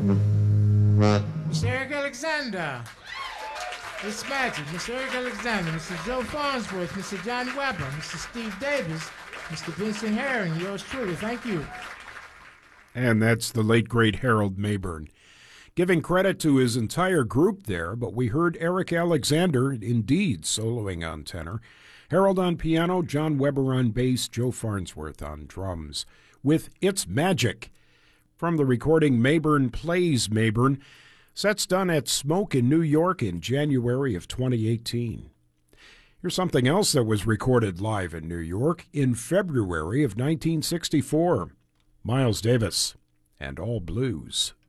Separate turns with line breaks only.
Mr. Eric Alexander. It's Magic. Mr. Eric Alexander, Mr. Joe Farnsworth, Mr. John Weber, Mr. Steve Davis, Mr. Vincent Herring, yours truly. Thank you.
And that's the late, great Harold Mabern. Giving credit to his entire group there, but we heard Eric Alexander, indeed, soloing on tenor, Harold on piano, John Weber on bass, Joe Farnsworth on drums, with It's Magic. From the recording Mabern Plays Mabern, sets done at Smoke in New York in January of 2018. Here's something else that was recorded live in New York in February of 1964. Miles Davis and All Blues.